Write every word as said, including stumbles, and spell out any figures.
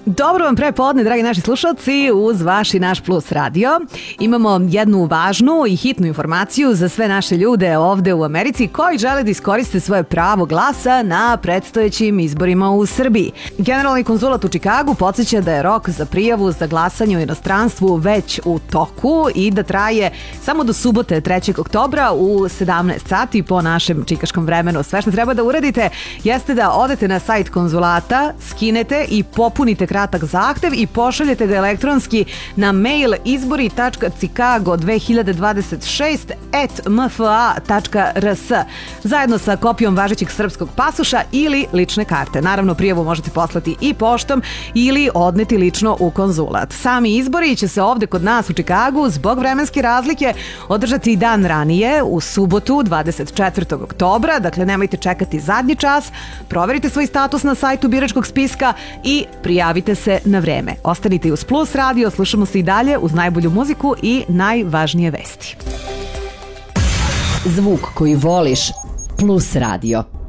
Dobro vam prepodne, dragi naši slušalci, uz vaš i naš Plus radio. Imamo jednu važnu i hitnu informaciju za sve naše ljude ovde u Americi koji žele da iskoriste svoje pravo glasa na predstojećim izborima u Srbiji. Generalni konzulat u Čikagu podsjeća da je rok za prijavu za glasanje u inostranstvu već u toku i da traje samo do subote trećeg oktobra u sedamnaest sati po našem čikaškom vremenu. Sve što treba da uradite jeste da odete na sajt konzulata, skinete i popunite kratak zahtev i pošaljete ga elektronski na mail izbori tačka chicago dve hiljade dvadeset šest at m f a tačka r s zajedno sa kopijom važećeg srpskog pasoša ili lične karte. Naravno, prijavu možete poslati i poštom ili odneti lično u konzulat. Sami izbori će se ovde kod nas u Čikagu zbog vremenske razlike održati dan ranije, u subotu dvadeset četvrtog oktobra, dakle nemojte čekati zadnji čas, proverite svoj status na sajtu biračkog spiska i prijavite se na vreme. Ostanite uz Plus radio, slušamo se i dalje uz najbolju muziku i najvažnije vesti. Zvuk koji voliš, Plus radio.